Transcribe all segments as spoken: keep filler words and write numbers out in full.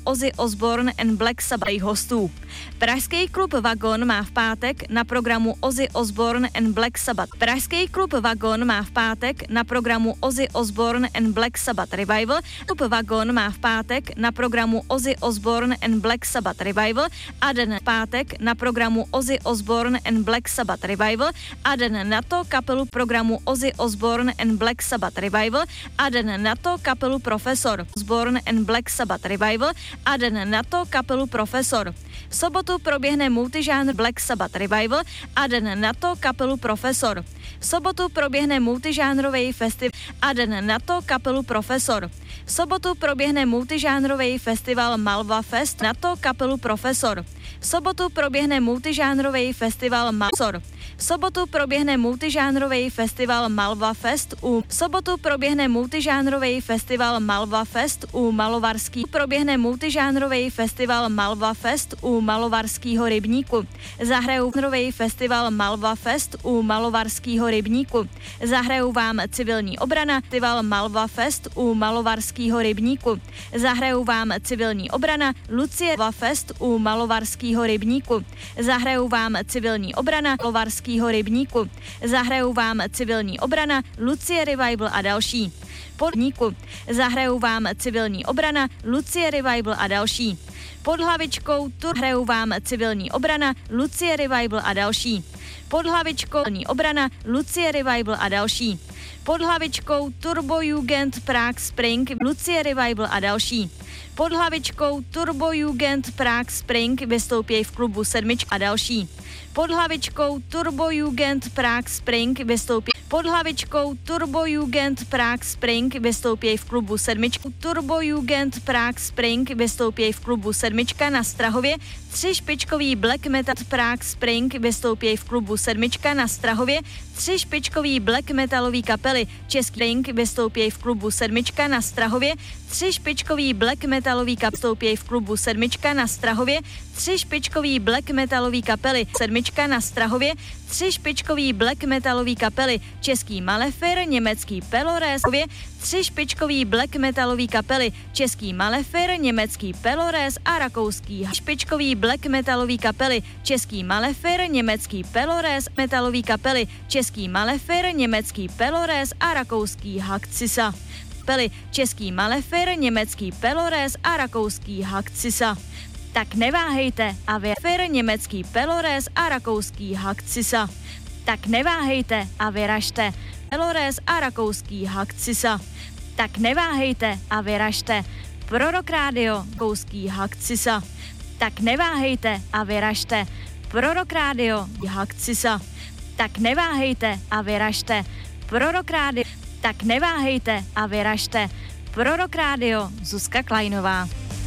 Ozzy Osbourne and Black Sabbath hostů. Pražský klub Vagon má v pátek na programu Ozzy Osbourne and Black Sabbath. Pražský klub Vagon má v pátek na programu Ozzy Osbourne and Black Sabbath Revival. Klub Vagon má v pátek na programu Ozzy Osbourne and Black Sabbath Revival a den v pátek na programu Ozzy Osbourne and Black Sabbath Revival a den na to kapelu programu Ozzy Osbourne and Black Sabbath Revival a den na to kapelu Profesor Osbourne and Black Sabbath Revival a den na to kapelu Profesor. V sobotu proběhne multižánr Black Sabbath Revival a den na to kapelu Profesor. V sobotu proběhne multižánrový festival a den na to kapelu Profesor. V sobotu proběhne multižánrový festival Malva Fest, na to kapelu Profesor. V sobotu proběhne multižánrový festival Malsor. V sobotu proběhne multižánrový festival Malva Fest u v sobotu proběhne multižánrový festival Malva Fest u Malovarský proběhne multižánrový festival Malva Fest u Malovarského rybníku. Zahrajou nový festival Malva Fest u Malovarského rybníku. Zahrajou vám civilní obrana, festival Malva Fest u Malovarského rybníku. Zahrajou vám civilní obrana, Lucie Fest u Malovarského rybníku. Zahrajou vám civilní obrana, Malovarského rybníku. Zahrajou vám civilní obrana, Lucie Revival a další. Podníku. Zahrajou vám civilní obrana, Lucie Revival a další. Pod hlavičkou Tur hrajou vám civilní obrana, Lucie Revival a další. Pod hlavičkou civilní obrana, Lucie Revival a další. Pod hlavičkou Turbo Jugend Prague Spring, Lucie Revival a další. Pod hlavičkou Turbo Jugend Prague Spring vystoupí v klubu Sedmička a další. Pod hlavičkou Turbo Jugend Prague Spring vystoupí pod hlavičkou Turbo Jugend Prague Spring vystoupí v klubu Sedmička. Turbo Jugend Prague Spring vystoupí v klubu Sedmička na Strahově. Tři špičkový black metal Prague Spring vystoupí v klubu Sedmička na Strahově. Tři špičkový black metalový kapely Český Spring vystoupí v klubu Sedmička na Strahově. Tři špičkový black metalový kapely vystoupí v klubu Sedmička na Strahově. Tři špičkový black metalový kapely Sedmička na Strahově. Tři špičkový black metalový kapely Český Malefer, německý Pelores, tři špičkový black metalový kapely Český Malefer, německý Pelores a rakouský špičkový black metalový kapely Český Malefer, německý Pelores, metalový kapely Český Malefer, německý Pelores a rakouský Hakcisa. Kapely Český Malefer, německý Pelores a rakouský Hakcisa. Tak neváhejte a vyražte německý Pelores a rakouský Hakcisa. Tak neváhejte a vyražte Pelores a rakouský Hakcisa. Tak neváhejte a vyražte Prorok Rádio, rakouský Hakcisa. Tak neváhejte a vyražte Prorok Rádio, Hakcisa. Tak neváhejte a vyražte Prorok Rádio. Tak neváhejte a vyražte Prorok Rádio, Zuzka Kleinová.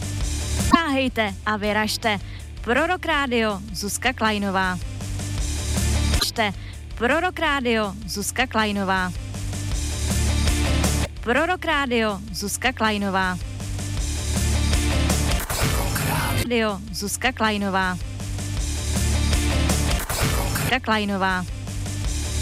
Váhejte a vyražte Prorok Rádio, Zuzka Kleinová. Prorok Rádio, Zuzka Kleinová. Prorok Rádio, Zuzka Kleinová. Rádio, Zuzka Kleinová. Zuzka Kleinová.